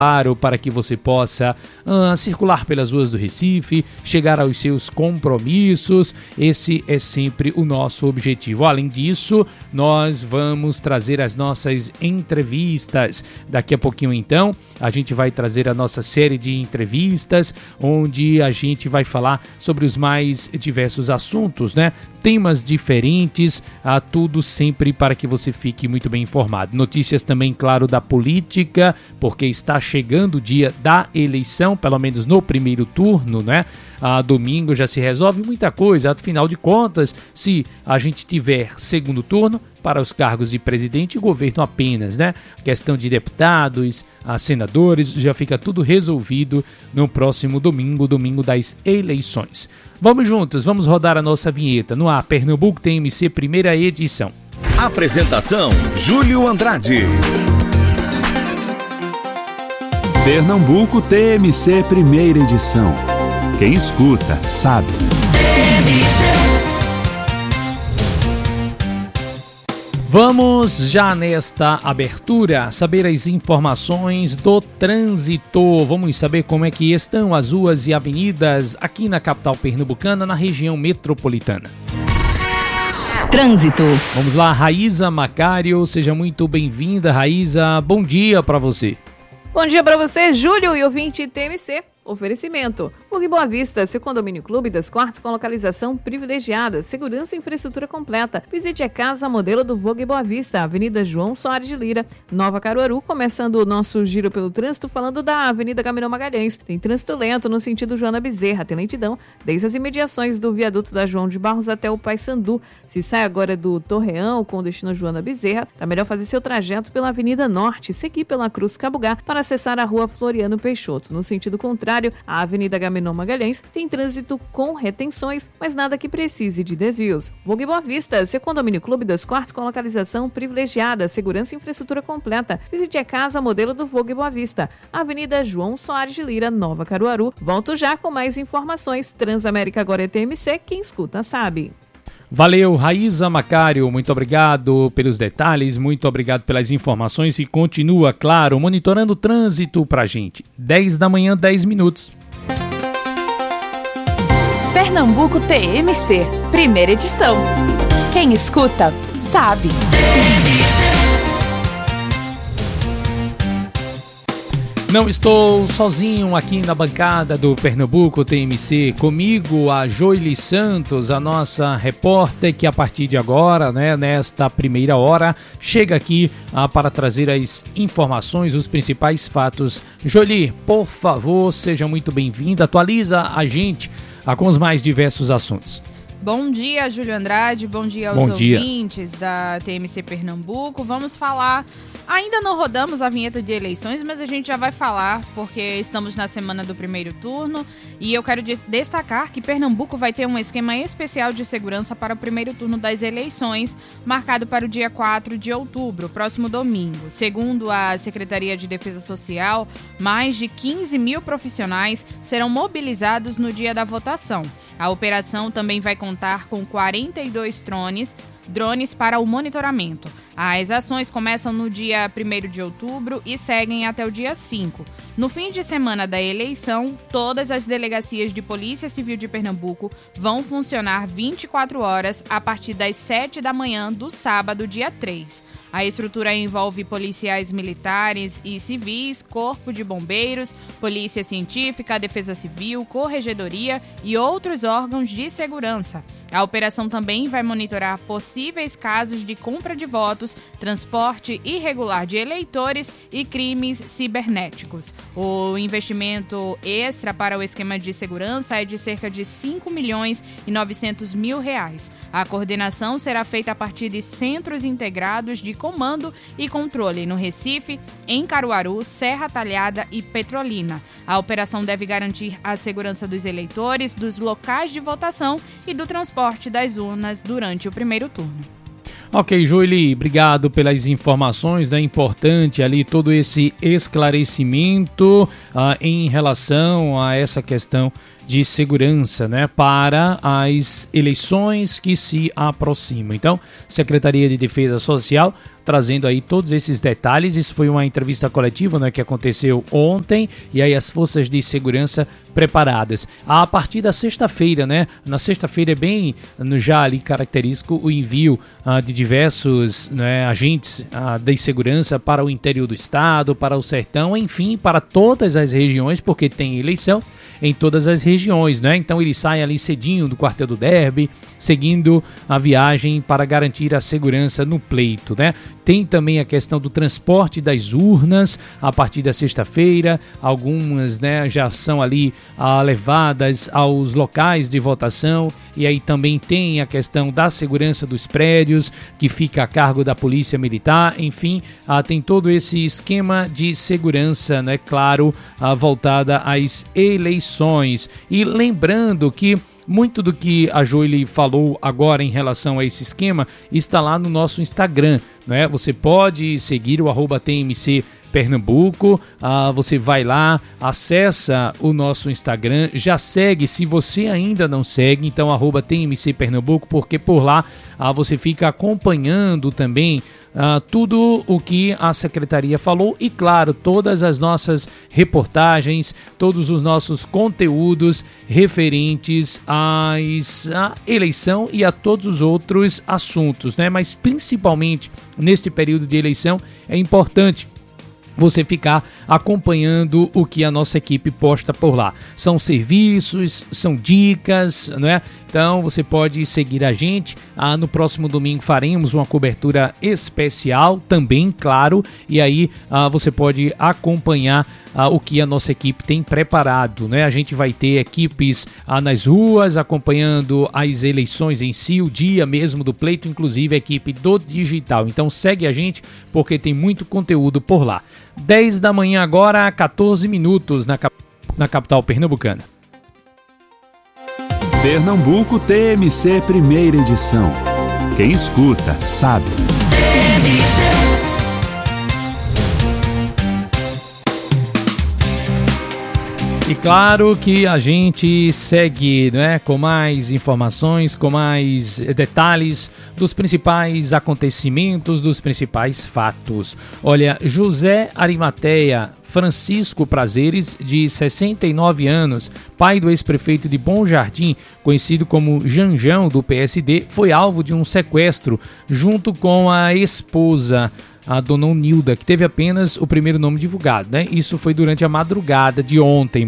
claro, para que você possa circular pelas ruas do Recife, chegar aos seus compromissos. Esse é sempre o nosso objetivo. Além disso, nós vamos trazer as nossas entrevistas. Daqui a pouquinho, então, a gente vai trazer a nossa série de entrevistas, onde a gente vai falar sobre os mais diversos assuntos, né? Temas diferentes, tudo sempre para que você fique muito bem informado. Notícias também, claro, da política, porque está chegando o dia da eleição, pelo menos no primeiro turno, né? Domingo já se resolve muita coisa, afinal de contas, se a gente tiver segundo turno, para os cargos de presidente e governo apenas, né? Questão de deputados, senadores, já fica tudo resolvido no próximo domingo, domingo das eleições. Vamos juntos, vamos rodar a nossa vinheta no ar, Pernambuco TMC, primeira edição. Apresentação, Júlio Andrade. Pernambuco TMC, primeira edição. Quem escuta, sabe. Vamos já nesta abertura saber as informações do trânsito. Vamos saber como é que estão as ruas e avenidas aqui na capital pernambucana, na região metropolitana. Trânsito. Vamos lá, Raíza Macário, seja muito bem-vinda, Raíza. Bom dia para você. Bom dia para você, Júlio e ouvinte TMC. Oferecimento: Vogue Boa Vista, seu condomínio clube das quartos com localização privilegiada, segurança e infraestrutura completa. Visite a casa modelo do Vogue Boa Vista, Avenida João Soares de Lira, Nova Caruaru. Começando o nosso giro pelo trânsito, falando da Avenida Gamirão Magalhães. Tem trânsito lento no sentido Joana Bezerra, tem lentidão desde as imediações do viaduto da João de Barros até o Paissandu. Se sai agora do Torreão com destino Joana Bezerra, tá melhor fazer seu trajeto pela Avenida Norte, seguir pela Cruz Cabugá para acessar a Rua Floriano Peixoto. No sentido contrário, a Avenida Gamirão Magalhães tem trânsito com retenções, mas nada que precise de desvios. Vogue Boa Vista, seu condomínio clube dos quartos com localização privilegiada, segurança e infraestrutura completa. Visite a casa modelo do Vogue Boa Vista, Avenida João Soares de Lira, Nova Caruaru. Volto já com mais informações. Transamérica agora é TMC, quem escuta sabe. Valeu, Raíza Macário, muito obrigado pelos detalhes, muito obrigado pelas informações e continua, claro, monitorando o trânsito pra gente. 10 da manhã, 10 minutos. Pernambuco TMC, primeira edição. Quem escuta, sabe. Não estou sozinho aqui na bancada do Pernambuco TMC, comigo a Joely Santos, a nossa repórter que a partir de agora, né, nesta primeira hora, chega aqui para trazer as informações, os principais fatos. Joely, por favor, seja muito bem-vinda, atualiza a gente com os mais diversos assuntos. Bom dia, Júlio Andrade, bom dia aos ouvintes da TMC Pernambuco. Vamos falar, ainda não rodamos a vinheta de eleições, mas a gente já vai falar porque estamos na semana do primeiro turno e eu quero destacar que Pernambuco vai ter um esquema especial de segurança para o primeiro turno das eleições, marcado para o dia 4 de outubro, próximo domingo. Segundo a Secretaria de Defesa Social, mais de 15 mil profissionais serão mobilizados no dia da votação. A operação também vai contar com 42 drones para o monitoramento. As ações começam no dia 1º de outubro e seguem até o dia 5. No fim de semana da eleição, todas as delegacias de Polícia Civil de Pernambuco vão funcionar 24 horas a partir das 7 da manhã do sábado, dia 3. A estrutura envolve policiais militares e civis, corpo de bombeiros, polícia científica, defesa civil, corregedoria e outros órgãos de segurança. A operação também vai monitorar possíveis casos de compra de votos, transporte irregular de eleitores e crimes cibernéticos. O investimento extra para o esquema de segurança é de cerca de R$5.900.000. A coordenação será feita a partir de centros integrados de comando e controle no Recife, em Caruaru, Serra Talhada e Petrolina. A operação deve garantir a segurança dos eleitores, dos locais de votação e do transporte das urnas durante o primeiro turno. Ok, Joely, obrigado pelas informações, é importante ali todo esse esclarecimento em relação a essa questão de segurança, né, para as eleições que se aproximam. Então, Secretaria de Defesa Social trazendo aí todos esses detalhes. Isso foi uma entrevista coletiva, né, que aconteceu ontem, e aí as forças de segurança preparadas. A partir da sexta-feira, né? Na sexta-feira é bem já ali característico o envio de diversos, né, agentes de segurança para o interior do estado, para o sertão, enfim, para todas as regiões, porque tem eleição em todas as regiões, né? Então eles saem ali cedinho do quartel do Derby, seguindo a viagem para garantir a segurança no pleito, né? Tem também a questão do transporte das urnas a partir da sexta-feira. Algumas, né, já são ali levadas aos locais de votação, e aí também tem a questão da segurança dos prédios, que fica a cargo da Polícia Militar. Enfim, tem todo esse esquema de segurança, né, claro, voltada às eleições. E lembrando que muito do que a Joely falou agora em relação a esse esquema está lá no nosso Instagram, né? Você pode seguir o @TMC Pernambuco, você vai lá, acessa o nosso Instagram, já segue, se você ainda não segue, então @TMC Pernambuco, porque por lá você fica acompanhando também tudo o que a secretaria falou e, claro, todas as nossas reportagens, todos os nossos conteúdos referentes à eleição e a todos os outros assuntos, né? Mas principalmente neste período de eleição é importante você ficar acompanhando o que a nossa equipe posta por lá. São serviços, são dicas, não é? Então você pode seguir a gente. No próximo domingo faremos uma cobertura especial também, claro. E aí você pode acompanhar o que a nossa equipe tem preparado, né? A gente vai ter equipes nas ruas acompanhando as eleições em si, o dia mesmo do pleito, inclusive a equipe do digital. Então segue a gente porque tem muito conteúdo por lá. 10 da manhã agora, 14 minutos na capital pernambucana. Pernambuco TMC primeira edição. Quem escuta, sabe. E claro que a gente segue, né, com mais informações, com mais detalhes dos principais acontecimentos, dos principais fatos. Olha, José Arimateia Francisco Prazeres, de 69 anos, pai do ex-prefeito de Bom Jardim, conhecido como Janjão, do PSD, foi alvo de um sequestro junto com a esposa, a dona Unilda, que teve apenas o primeiro nome divulgado, né? Isso foi durante a madrugada de ontem.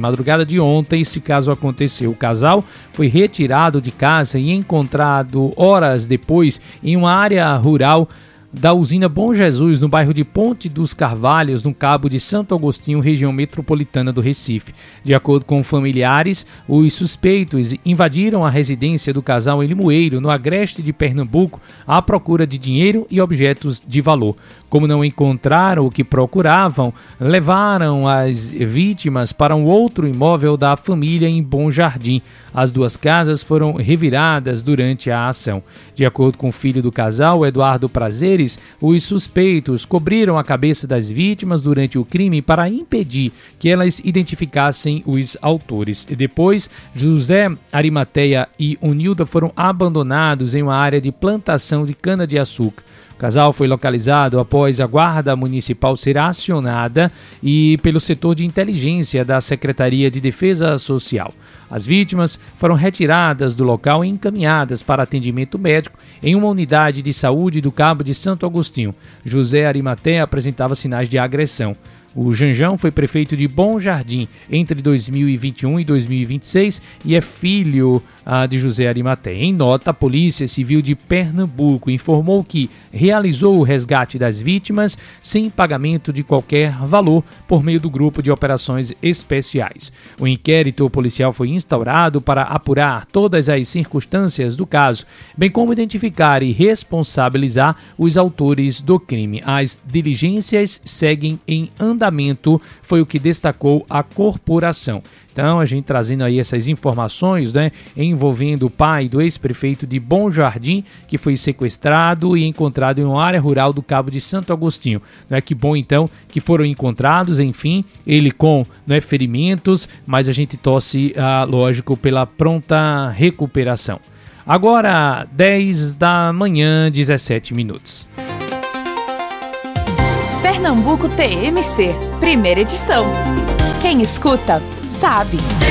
Esse caso aconteceu. O casal foi retirado de casa e encontrado horas depois em uma área rural da usina Bom Jesus, no bairro de Ponte dos Carvalhos, no Cabo de Santo Agostinho, região metropolitana do Recife. De acordo com familiares, os suspeitos invadiram a residência do casal em Limoeiro, no agreste de Pernambuco, à procura de dinheiro e objetos de valor. Como não encontraram o que procuravam, levaram as vítimas para um outro imóvel da família em Bom Jardim. As duas casas foram reviradas durante a ação. De acordo com o filho do casal, Eduardo Prazeres, os suspeitos cobriram a cabeça das vítimas durante o crime para impedir que elas identificassem os autores. Depois, José Arimateia e Unilda foram abandonados em uma área de plantação de cana-de-açúcar. O casal foi localizado após a Guarda Municipal ser acionada e pelo setor de inteligência da Secretaria de Defesa Social. As vítimas foram retiradas do local e encaminhadas para atendimento médico em uma unidade de saúde do Cabo de Santo Agostinho. José Arimateia apresentava sinais de agressão. O Janjão foi prefeito de Bom Jardim entre 2021 e 2026 e é filho de José Arimateia. Em nota, a Polícia Civil de Pernambuco informou que realizou o resgate das vítimas sem pagamento de qualquer valor por meio do Grupo de Operações Especiais. O inquérito policial foi instaurado para apurar todas as circunstâncias do caso, bem como identificar e responsabilizar os autores do crime. As diligências seguem em andamento, foi o que destacou a corporação. Então, a gente trazendo aí essas informações, né, envolvendo o pai do ex-prefeito de Bom Jardim, que foi sequestrado e encontrado em uma área rural do Cabo de Santo Agostinho. Não é que bom, então, que foram encontrados, enfim, ele com, não é, ferimentos, mas a gente torce, lógico, pela pronta recuperação. Agora, 10 da manhã, 17 minutos. Pernambuco TMC, primeira edição. Quem escuta, sabe.